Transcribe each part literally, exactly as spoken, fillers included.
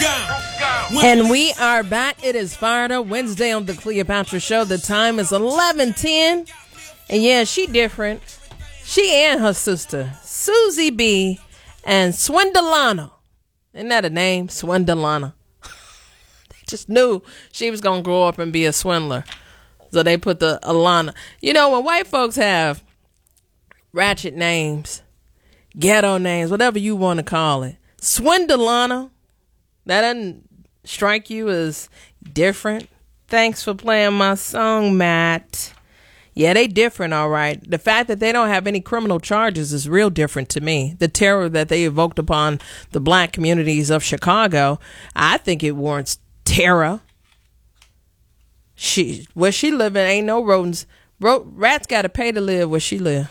And we are back. It is Fired Up Wednesday on the Cleopatra Show. The time is eleven ten. And yeah, she different. She and her sister, Susie B. and Swindalana. Isn't that a name? Swindalana. They just knew she was going to grow up and be a swindler. So they put the Alana. You know, when white folks have ratchet names, ghetto names, whatever you want to call it, Swindalana, that doesn't strike you as different? Thanks for playing my song, Matt. Yeah, they different, all right. The fact that they don't have any criminal charges is real different to me. The terror that they evoked upon the black communities of Chicago, I think it warrants terror. She where she living ain't no rodents. Ro- rats got to pay to live where she live.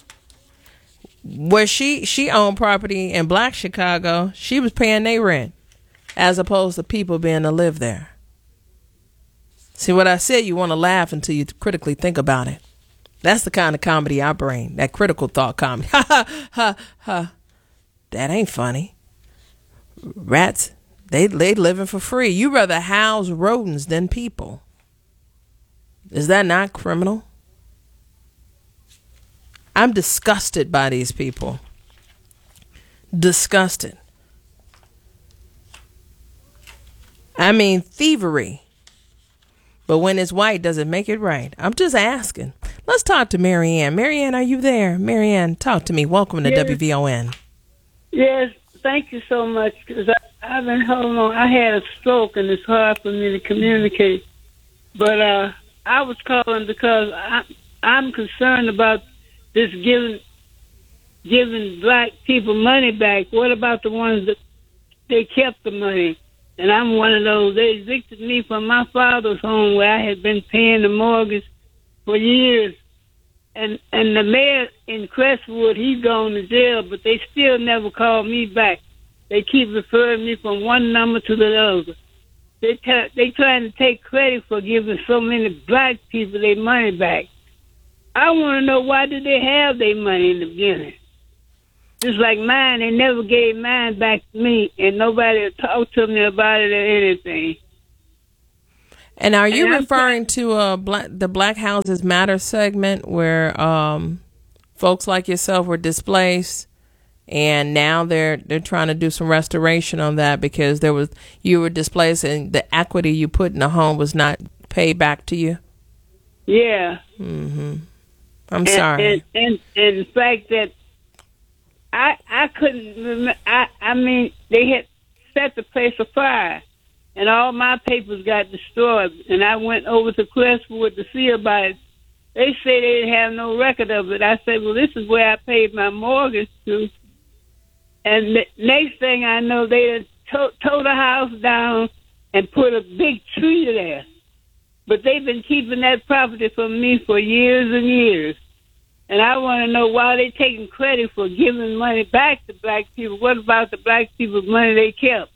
Where she she owned property in Black Chicago, she was paying their rent, as opposed to people being to live there. See what I said? You want to laugh until you critically think about it. That's the kind of comedy I bring. That critical thought comedy. Ha ha ha ha. That ain't funny. Rats, they they living for free. You rather house rodents than people. Is that not criminal? I'm disgusted by these people. Disgusted. I mean, thievery. But when it's white, does it make it right? I'm just asking. Let's talk to Marianne. Marianne, are you there? Marianne, talk to me. Welcome to yes. W V O N. Yes, thank you so much. Because I've been holding on. I had a stroke, and it's hard for me to communicate. But uh, I was calling because I, I'm concerned about this giving giving black people money back. What about the ones that they kept the money? And I'm one of those. They evicted me from my father's home where I had been paying the mortgage for years. And and the mayor in Crestwood, he's gone to jail, but they still never called me back. They keep referring me from one number to the other. They t- they trying to take credit for giving so many black people their money back. I want to know, why did they have their money in the beginning? Just like mine, they never gave mine back to me, and nobody talked to me about it or anything. And are you and referring to uh, black, the Black Houses Matter segment where um, folks like yourself were displaced, and now they're they're trying to do some restoration on that because there was you were displaced and the equity you put in the home was not paid back to you? Yeah. Mm-hmm. I'm and, sorry. And, and, and the fact that I I couldn't remember. I I mean, they had set the place afire, and all my papers got destroyed. And I went over to Crestwood to see about it. They say they didn't have no record of it. I said, well, this is where I paid my mortgage to. And the next thing I know, they had to- tore the house down and put a big tree there. But they've been keeping that property from me for years and years. And I want to know why they taking credit for giving money back to black people. What about the black people's money they kept?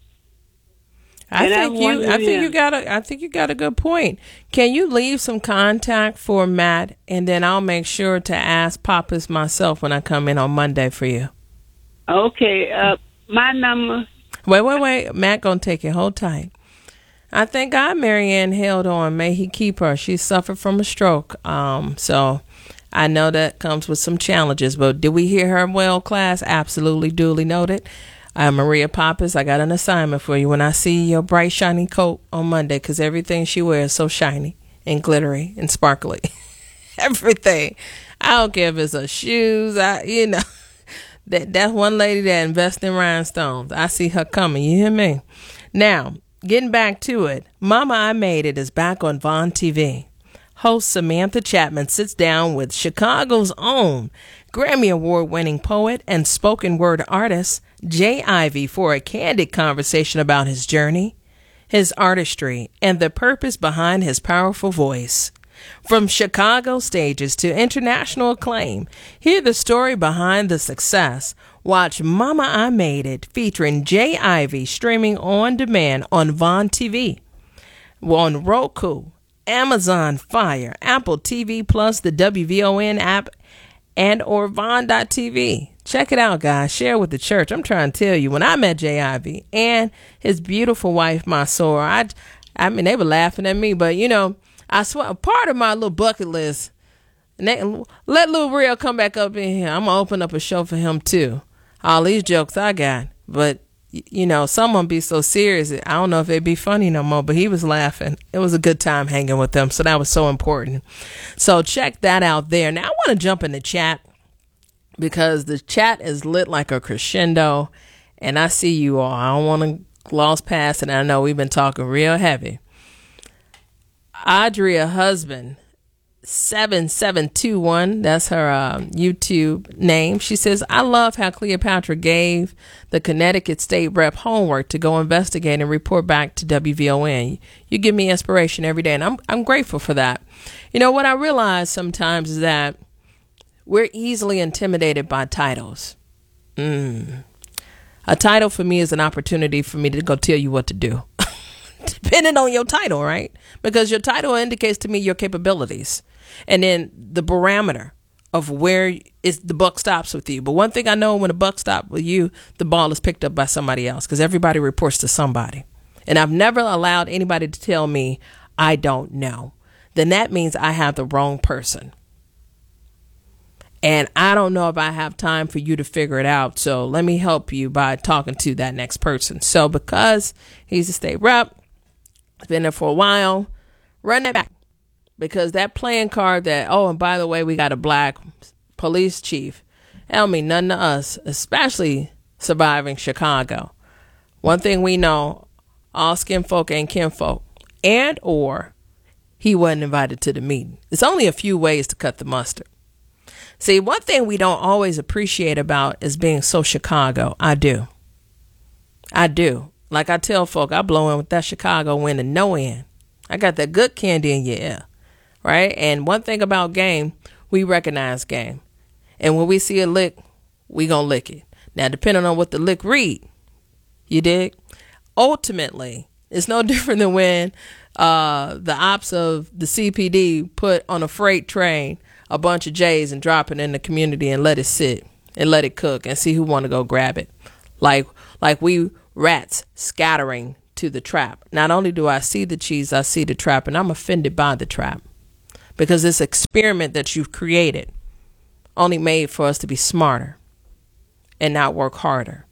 I and think you. I think you got a. I think you got a good point. Can you leave some contact for Matt, and then I'll make sure to ask Papas myself when I come in on Monday for you. Okay. Uh, my number. Wait, wait, wait. Matt gonna take it. Hold tight. I thank God Marianne held on. May he keep her. She suffered from a stroke. Um. So. I know that comes with some challenges, but did we hear her well, class? Absolutely, duly noted. Uh, Maria Pappas, I got an assignment for you when I see your bright, shiny coat on Monday, because everything she wears is so shiny and glittery and sparkly. Everything. I don't care if it's her shoes. I, you know, that that's one lady that invests in rhinestones. I see her coming. You hear me? Now, getting back to it, Mama I Made It is back on Vaughn T V. Host Samantha Chapman sits down with Chicago's own Grammy Award-winning poet and spoken word artist Jay Ivey for a candid conversation about his journey, his artistry, and the purpose behind his powerful voice. From Chicago stages to international acclaim, hear the story behind the success. Watch Mama I Made It featuring Jay Ivey streaming on demand on Vaughn T V, on Roku, Amazon Fire, Apple T V Plus, the W V O N app, and or Vaughn dot T V. Check it out, guys. Share with the church. I'm trying to tell you, when I met J I V and his beautiful wife, Masora, I, I mean, they were laughing at me, but, you know, I swear, part of my little bucket list, and they, let Lil Real come back up in here. I'm going to open up a show for him, too. All these jokes I got. But, you know, some of them be so serious. I don't know if they'd be funny no more, but he was laughing. It was a good time hanging with them, so that was so important. So check that out there. Now, I want to jump in the chat, because the chat is lit like a crescendo, and I see you all. I don't want to gloss past it. I know we've been talking real heavy. Adria Husband, seven seven two one, that's her uh, YouTube name. She says, I love how Cleopatra gave the Connecticut State Rep homework to go investigate and report back to W V O N. You give me inspiration every day, and I'm I'm grateful for that. You know, what I realize sometimes is that we're easily intimidated by titles. Mm. A title for me is an opportunity for me to go tell you what to do. Depending on your title, right? Because your title indicates to me your capabilities. And then the parameter of where is the buck stops with you. But one thing I know, when the buck stops with you, the ball is picked up by somebody else, because everybody reports to somebody. And I've never allowed anybody to tell me I don't know. Then that means I have the wrong person. And I don't know if I have time for you to figure it out. So let me help you by talking to that next person. So because he's a state rep, been there for a while, run that back. Because that playing card that, oh, and by the way, we got a black police chief, that don't mean nothing to us, especially surviving Chicago. One thing we know, all skin folk ain't kinfolk. And or he wasn't invited to the meeting. It's only a few ways to cut the mustard. See, one thing we don't always appreciate about is being so Chicago. I do. I do. Like I tell folk, I blow in with that Chicago wind and no end. I got that good candy in your ear, right? And one thing about game, we recognize game. And when we see a lick, we gonna lick it. Now, depending on what the lick read, you dig? Ultimately, it's no different than when uh, the ops of the C P D put on a freight train a bunch of J's and drop it in the community and let it sit and let it cook and see who want to go grab it. Like, like we rats scattering to the trap. Not only do I see the cheese, I see the trap, and I'm offended by the trap, because this experiment that you've created only made for us to be smarter and not work harder.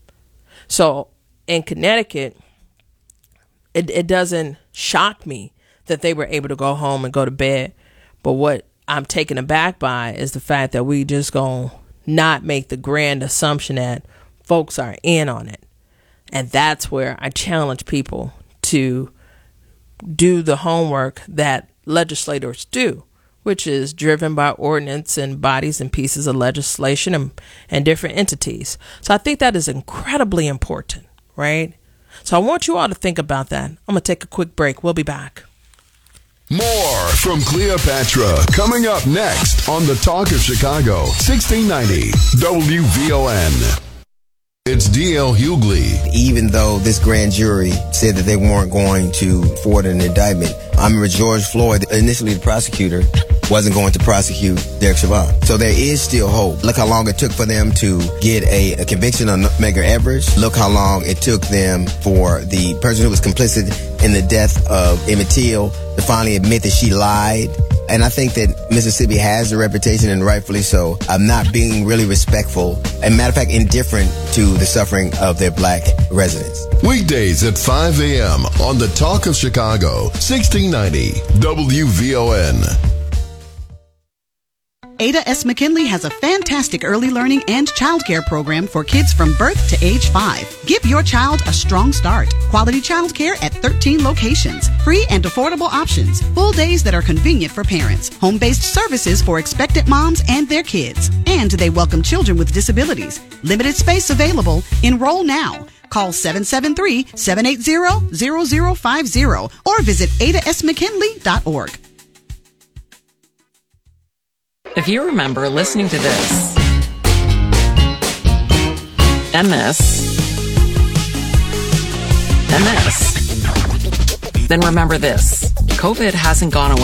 So in Connecticut, it, it doesn't shock me that they were able to go home and go to bed. But what I'm taken aback by is the fact that we just gonna not make the grand assumption that folks are in on it. And that's where I challenge people to do the homework that legislators do, which is driven by ordinance and bodies and pieces of legislation and, and different entities. So I think that is incredibly important, right? So I want you all to think about that. I'm going to take a quick break. We'll be back. More from Cleopatra coming up next on the Talk of Chicago, sixteen ninety W V O N. It's D L Hughley. Even though this grand jury said that they weren't going to forward an indictment, I remember George Floyd, initially the prosecutor, wasn't going to prosecute Derek Chauvin. So there is still hope. Look how long it took for them to get a, a conviction on Medgar Evers. Look how long it took them for the person who was complicit in the death of Emmett Till to finally admit that she lied. And I think that Mississippi has a reputation, and rightfully so, of not being really respectful, and matter of fact, indifferent to the suffering of their black residents. Weekdays at five a.m. on the Talk of Chicago, sixteen ninety W V O N. Ada S. McKinley has a fantastic early learning and childcare program for kids from birth to age five. Give your child a strong start. Quality childcare at thirteen locations. Free and affordable options. Full days that are convenient for parents. Home-based services for expectant moms and their kids. And they welcome children with disabilities. Limited space available. Enroll now. Call seven seven three, seven eight zero, zero zero five zero or visit ada s mckinley dot org. If you remember listening to this and this and this, then remember this. COVID hasn't gone away.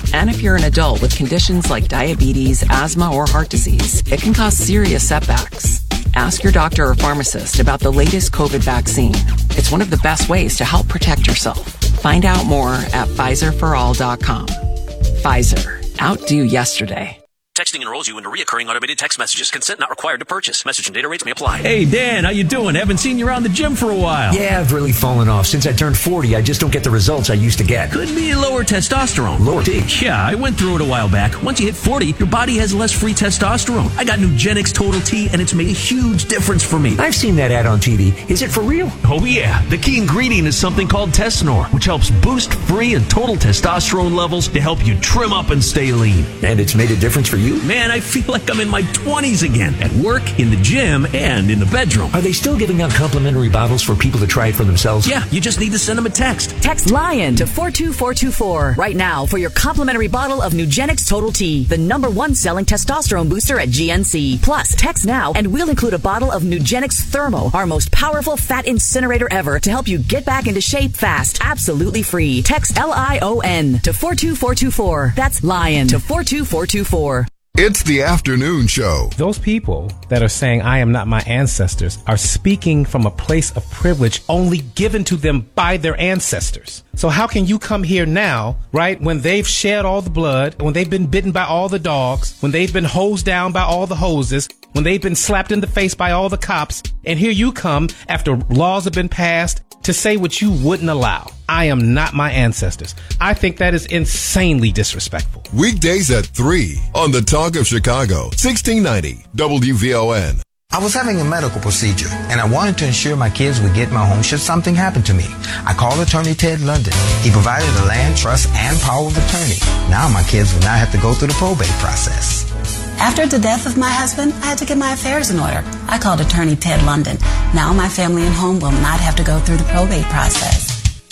And if you're an adult with conditions like diabetes, asthma, or heart disease, it can cause serious setbacks. Ask your doctor or pharmacist about the latest COVID vaccine. It's one of the best ways to help protect yourself. Find out more at Pfizer for all dot com. Pfizer. Outdo yesterday. Texting enrolls you into reoccurring automated text messages. Consent not required to purchase. Message and data rates may apply. Hey, Dan, how you doing? Haven't seen you around the gym for a while. Yeah, I've really fallen off. Since I turned forty, I just don't get the results I used to get. Could be lower testosterone. Lower T? Yeah, I went through it a while back. Once you hit forty, your body has less free testosterone. I got Nugenix Total T, and it's made a huge difference for me. I've seen that ad on T V. Is it for real? Oh, yeah. The key ingredient is something called Tesnor, which helps boost free and total testosterone levels to help you trim up and stay lean. And it's made a difference for you? Man, I feel like I'm in my twenties again, at work, in the gym, and in the bedroom. Are they still giving out complimentary bottles for people to try it for themselves? Yeah, you just need to send them a text. Text LION to four two four two four right now for your complimentary bottle of Nugenix Total T, the number one selling testosterone booster at G N C. Plus, text now and we'll include a bottle of Nugenix Thermo, our most powerful fat incinerator ever, to help you get back into shape fast, absolutely free. Text L I O N to four two four two four. That's LION to four two four two four. It's the afternoon show. Those people that are saying I am not my ancestors are speaking from a place of privilege only given to them by their ancestors. So how can you come here now, right, when they've shed all the blood, when they've been bitten by all the dogs, when they've been hosed down by all the hoses, when they've been slapped in the face by all the cops, and here you come after laws have been passed to say what you wouldn't allow. I am not my ancestors. I think that is insanely disrespectful. Weekdays at three on the Talk of Chicago, sixteen ninety W V O N. I was having a medical procedure, and I wanted to ensure my kids would get my home should something happen to me. I called attorney Ted London. He provided a land trust and power of attorney. Now my kids will not have to go through the probate process. After the death of my husband, I had to get my affairs in order. I called attorney Ted London. Now my family and home will not have to go through the probate process.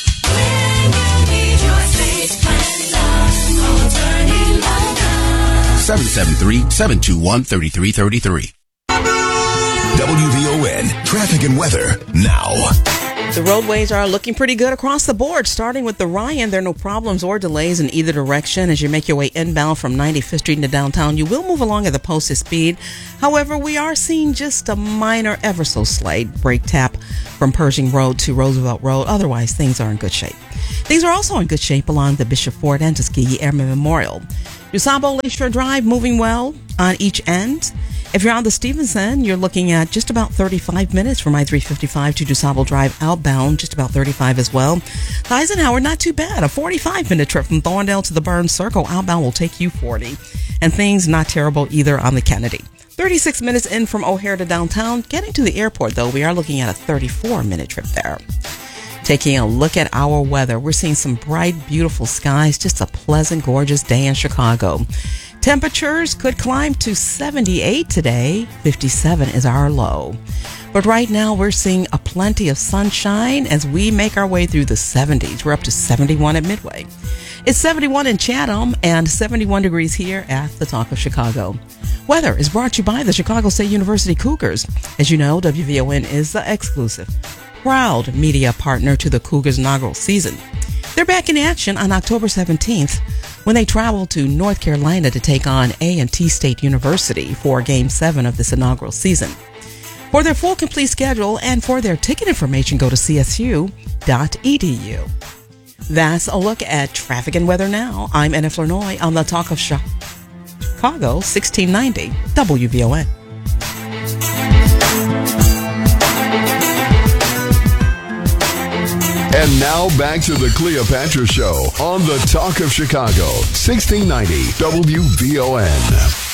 seven seven three, seven two one, three three three three. W V O N Traffic and Weather now. The roadways are looking pretty good across the board. Starting with the Ryan, there are no problems or delays in either direction. As you make your way inbound from ninety-fifth Street into downtown, you will move along at the posted speed. However, we are seeing just a minor, ever so slight brake tap from Pershing Road to Roosevelt Road. Otherwise, things are in good shape. Things are also in good shape along the Bishop Ford and Tuskegee Airmen Memorial. DuSable Lakeshore Drive moving well on each end. If you're on the Stevenson, you're looking at just about thirty-five minutes from I three fifty-five to DuSable Drive outbound, just about thirty-five as well. The Eisenhower, not too bad. A forty-five minute trip from Thorndale to the Burns Circle outbound will take you forty. And things not terrible either on the Kennedy. thirty-six minutes in from O'Hare to downtown. Getting to the airport, though, we are looking at a thirty-four minute trip there. Taking a look at our weather, we're seeing some bright, beautiful skies, just a pleasant, gorgeous day in Chicago. Temperatures could climb to seventy-eight today. fifty-seven is our low. But right now we're seeing a plenty of sunshine as we make our way through the seventies. We're up to seventy-one at Midway. It's seventy-one in Chatham and seventy-one degrees here at the Talk of Chicago. Weather is brought to you by the Chicago State University Cougars. As you know, W V O N is the exclusive, proud media partner to the Cougars' inaugural season. They're back in action on October seventeenth when they travel to North Carolina to take on A and T State University for Game seven of this inaugural season. For their full complete schedule and for their ticket information, go to c s u dot e d u. That's a look at traffic and weather now. I'm Anna Flournoy on the Talk of Chicago, sixteen ninety W V O N. And now back to the Cleopatra Show on the Talk of Chicago, sixteen ninety W V O N.